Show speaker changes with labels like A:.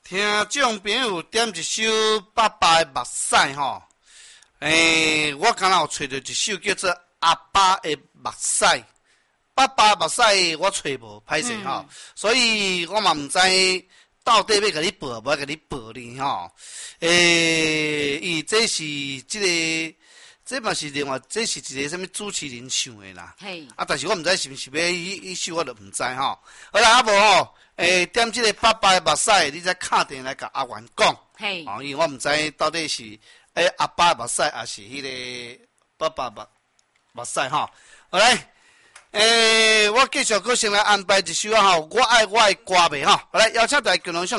A: 听众朋友点一首爸爸的目屎吼，我刚好找到一首叫做《阿爸的目屎》，爸爸目屎我找无，歹势吼，所以我嘛毋知到底要甲你报，无甲你报呢吼。伊这是这嘛是另外，这是一个什么主持人唱的啦。
B: 嘿。
A: 但是我毋知是毋是要伊首，我就毋知吼。好啦，啊无吼。点这个爸爸的目屎，你再敲电来甲阿元讲。
B: 嘿。
A: 因为我毋知到底是阿爸的目屎，还是迄个爸爸目屎吼。好来，我继续搁先来安排一首吼，我爱我的歌迷吼。好来，邀请大家共同享